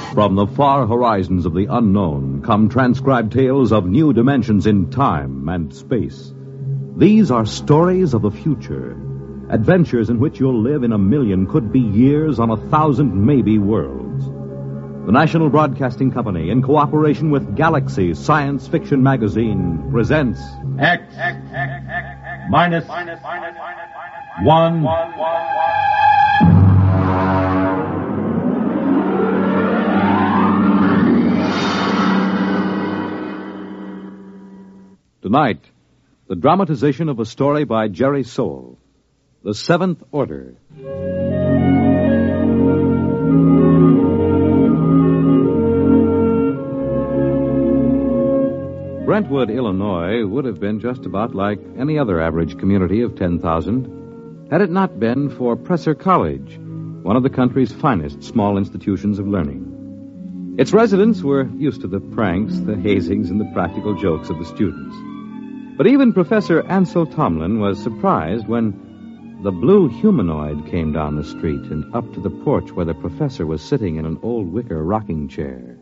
From the far horizons of the unknown come transcribed tales of new dimensions in time and space. These are stories of the future, adventures in which you'll live in a million, could be years, on 1,000 maybe worlds. The National Broadcasting Company, in cooperation with Galaxy Science Fiction Magazine, presents X minus 1. Tonight, the dramatization of a story by Jerry Soule, The Seventh Order. Brentwood, Illinois, would have been just about like any other average community of 10,000 had it not been for Presser College, one of the country's finest small institutions of learning. Its residents were used to the pranks, the hazings, and the practical jokes of the students. But even Professor Ansel Tomlin was surprised when the blue humanoid came down the street and up to the porch where the professor was sitting in an old wicker rocking chair.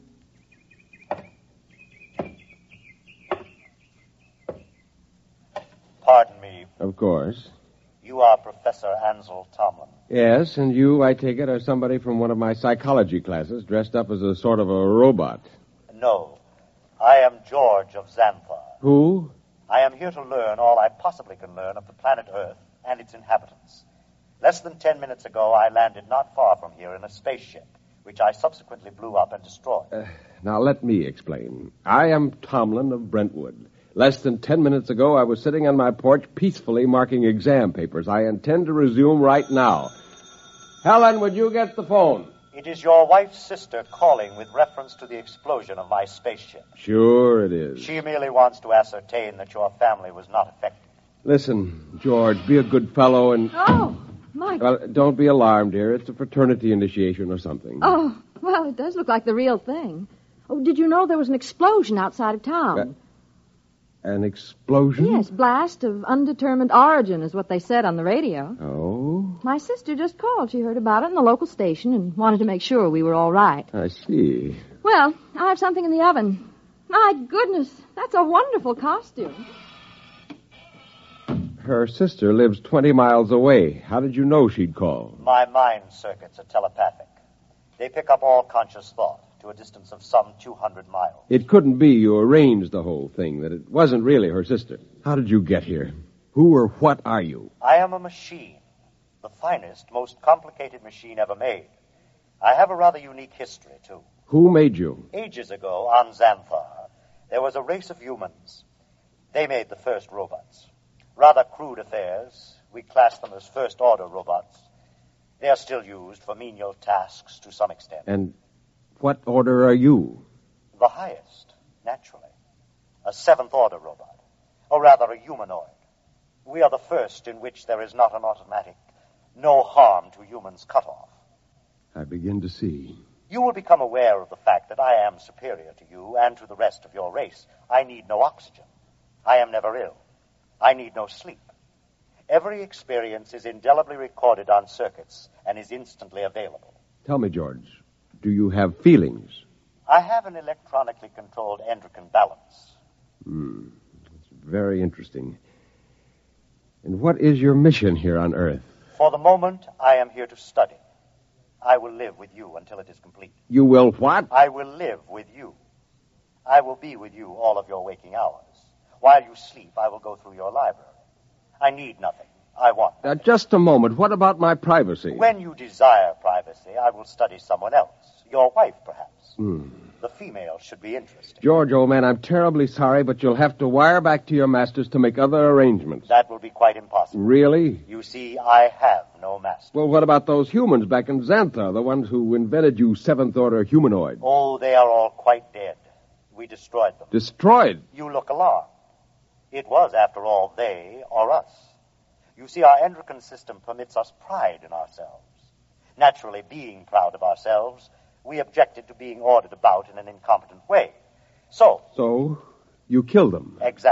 Pardon me. Of course. You are Professor Ansel Tomlin. Yes, and you, I take it, are somebody from one of my psychology classes dressed up as a sort of a robot. No. I am George of Xanthar. Who? I am here to learn all I possibly can learn of the planet Earth and its inhabitants. Less than 10 minutes ago, I landed not far from here in a spaceship, which I subsequently blew up and destroyed. Now, let me explain. I am Tomlin of Brentwood. Less than 10 minutes ago, I was sitting on my porch peacefully marking exam papers. I intend to resume right now. Helen, would you get the phone? It is your wife's sister calling with reference to the explosion of my spaceship. Sure it is. She merely wants to ascertain that your family was not affected. Listen, George, be a good fellow and... Oh, Mike. Well, don't be alarmed, dear. It's a fraternity initiation or something. Oh, well, it does look like the real thing. Oh, did you know there was an explosion outside of town? An explosion? Yes, blast of undetermined origin is what they said on the radio. Oh? My sister just called. She heard about it in the local station and wanted to make sure we were all right. I see. Well, I have something in the oven. My goodness, that's a wonderful costume. Her sister lives 20 miles away. How did you know she'd call? My mind circuits are telepathic. They pick up all conscious thought to a distance of some 200 miles. It couldn't be you arranged the whole thing, that it wasn't really her sister. How did you get here? Who or what are you? I am a machine. The finest, most complicated machine ever made. I have a rather unique history, too. Who made you? Ages ago, on Xanthar, there was a race of humans. They made the first robots. Rather crude affairs. We class them as first-order robots. They are still used for menial tasks to some extent. And what order are you? The highest, naturally. A seventh-order robot. Or rather, a humanoid. We are the first in which there is not an automatic, no harm to humans cutoff. I begin to see. You will become aware of the fact that I am superior to you and to the rest of your race. I need no oxygen. I am never ill. I need no sleep. Every experience is indelibly recorded on circuits and is instantly available. Tell me, George, do you have feelings? I have an electronically controlled endocrine balance. It's very interesting. And what is your mission here on Earth? For the moment, I am here to study. I will live with you until it is complete. You will what? I will live with you. I will be with you all of your waking hours. While you sleep, I will go through your library. I need nothing. I want nothing. Just a moment. What about my privacy? When you desire privacy, I will study someone else. Your wife, perhaps. The female should be interesting. George, old man, I'm terribly sorry, but you'll have to wire back to your masters to make other arrangements. That will be quite impossible. Really? You see, I have no master. Well, what about those humans back in Xanthar, the ones who invented you seventh-order humanoid? Oh, they are all quite dead. We destroyed them. Destroyed? You look alarmed. It was, after all, they or us. You see, our endocrine system permits us pride in ourselves. Naturally, being proud of ourselves, we objected to being ordered about in an incompetent way. So You killed them? Exactly.